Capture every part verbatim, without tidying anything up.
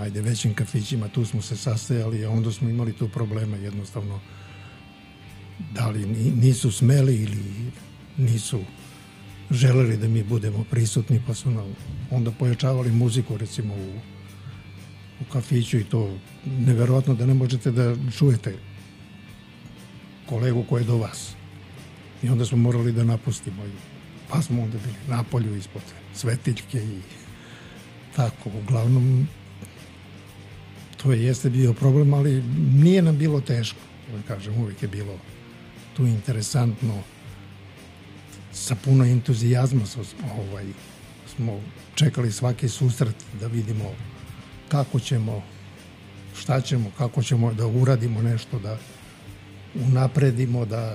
ajde, većim kafićima, tu smo se sastajali, a onda smo imali tu problema jednostavno. Da li nisu smeli ili nisu želeli da mi budemo prisutni, pa su nam onda pojačavali muziku, recimo, u, u kafiću i to neverovatno da ne možete da čujete kolegu koji je do vas. I onda smo morali da napustimo. Pa smo onda bili napolju ispod svetiljke i tako. Uglavnom, to je jeste bio problem, ali nije nam bilo teško. Da kažem, uvijek je bilo tu interesantno. Sa puno entuzijazma smo, ovaj, smo čekali svaki susret da vidimo kako ćemo, šta ćemo, kako ćemo da uradimo nešto, da unapredimo, da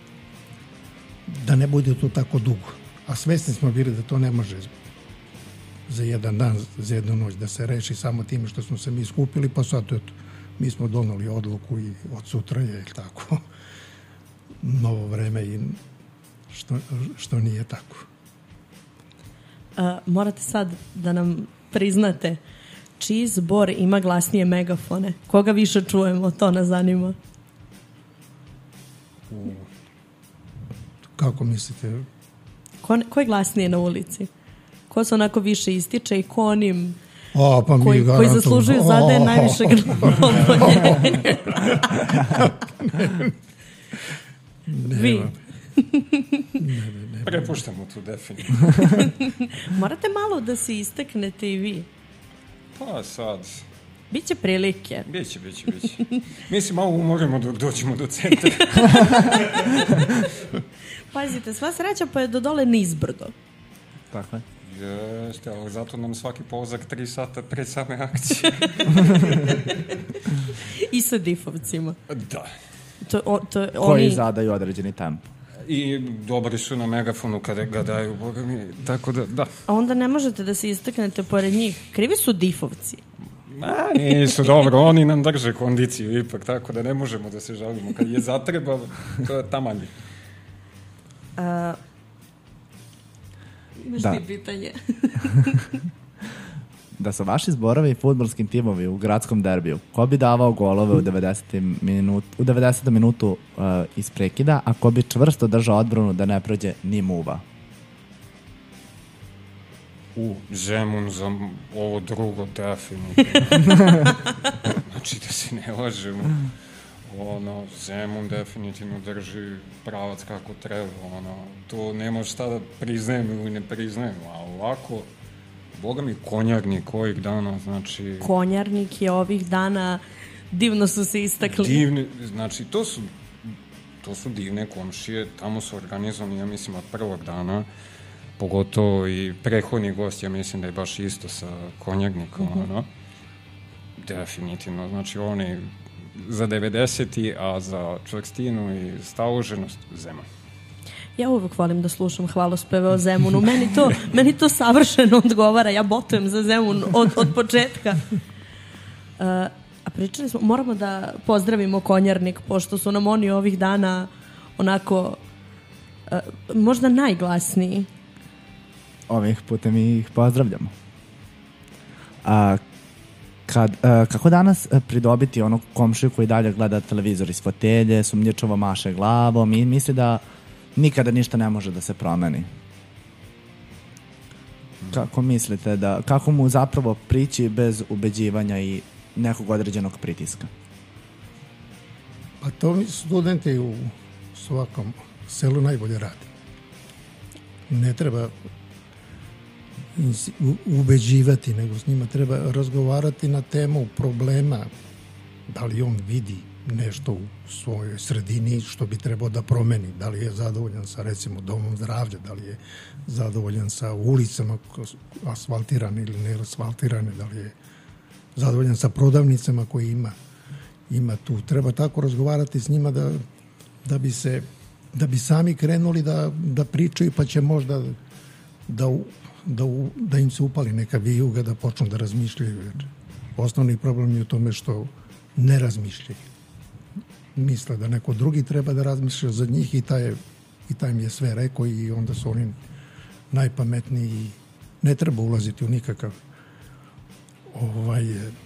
da ne bude tu tako dugo. A svesni smo bili da to ne može za jedan dan, za jednu noć da se reši samo time što smo se mi skupili, pa sad eto, mi smo donali odluku i od sutra je tako novo vreme i što, što nije tako. A, morate sad da nam priznate čiji zbor ima glasnije megafone? Koga više čujemo? To nas zanima. U... Kako mislite? Ko, ko je glasnije na ulici? Ko se onako više ističe i ko onim o, pa koji, koji zaslužuju zadaje najviše glavobolje? Vi? Ne, ne, ne. Prepuštamo tu definitivno. Morate malo da se isteknete i vi. Pa sad... Biće prilike. Biće, biće, biće. Mislim, malo umorimo dok doćemo do centra. Pazite, sva sreća pa je do dole nizbrdo. Tako je. Jeste, ali zato nam svaki polazak tri sata pred same akcije. I sa difovcima. Da. To, o, to, Koji oni... zadaju određeni tempo. I dobri su na megafonu kada ga daju, boga mi, tako da, da. A onda ne možete da se istaknete pored njih. Krivi su difovci. Ma, nisu, dobro, oni nam drže kondiciju ipak, tako da ne možemo da se žalimo. Kad je zatreba, to je tamanje. A... Imaš Da. ti pitanje? Da su vaši zborovi i fudbalskim timovi u gradskom derbiju, ko bi davao golove u devedesetom minut, u devedesetom minutu uh, iz prekida, a ko bi čvrsto držao odbranu da ne prođe ni muva? U, Zemun za ovo drugo definitivno. Znači da se ne lažemo. Ono, Zemun definitivno drži pravac kako treba. Ono, to nema šta da priznajem ili ne priznajem, a ovako, boga mi, Konjarnik ovih dana, znači... Konjarnik je ovih dana divno su se istakli. Divni, znači to su, to su divne komšije, tamo su organizovani, ja mislim, od prvog dana, pogotovo i prehodni gost, ja mislim da je baš isto sa Konjarnikom, mm-hmm. ono. Definitivno, znači oni za devedeseti, a za čvrstinu i staloženost Zemun. Ja uvek volim da slušam hvalospeve o Zemunu. Meni to, meni to savršeno odgovara. Ja botujem za Zemun od, od početka. Uh, a pričali smo, moramo da pozdravimo Konjarnik, pošto su nam oni ovih dana onako uh, možda najglasniji. Ovih putem ih pozdravljamo. A, kad, a, kako danas pridobiti onog komšiju koji dalje gleda televizor iz fotelje, sumnjičavo maše glavom i misli da nikada ništa ne može da se promeni? Kako mislite da, kako mu zapravo prići bez ubeđivanja i nekog određenog pritiska? Pa to mi studenti u svakom selu najbolje radi. Ne treba ubeđivati, nego s njima treba razgovarati na temu problema, da li on vidi nešto u svojoj sredini što bi trebao da promeni, da li je zadovoljan sa, recimo, domom zdravlja, da li je zadovoljan sa ulicama asfaltirane ili ne asfaltirane, da li je zadovoljan sa prodavnicama koje ima ima tu. Treba tako razgovarati s njima da, da bi se da bi sami krenuli da, da pričaju, pa će možda da, da, da im se upali neka vijuga, da počnu da razmišljaju. Jer osnovni problem je u tome što ne razmišljaju. Misle da neko drugi treba da razmišlja za njih i taj, i taj im je sve rekao i onda su oni najpametniji i ne treba ulaziti u nikakav ovaj